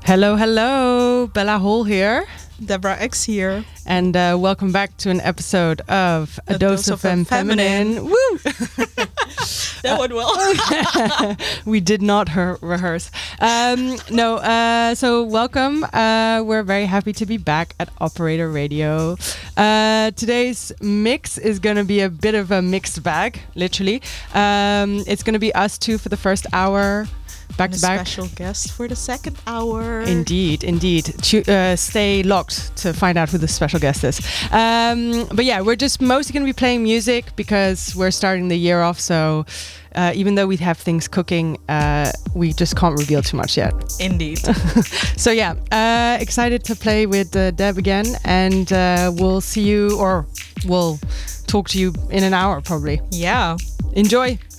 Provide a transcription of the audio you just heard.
Hello, hello. Bella Hall here. Deborah X here. And welcome back to an episode of A Dose of Feminine. Woo! That went well. We did not rehearse. So welcome. We're very happy to be back at Operator Radio. Today's mix is going to be a bit of a mixed bag, literally. It's going to be us two for the first hour. Back to back. Special guest for the second hour. Indeed. Stay locked to find out who the special guest is. But yeah, we're just mostly going to be playing music because we're starting the year off. So even though we have things cooking, we just can't reveal too much yet. Indeed. So yeah, excited to play with Deb again. And we'll see you, or we'll talk to you in an hour probably. Yeah. Enjoy.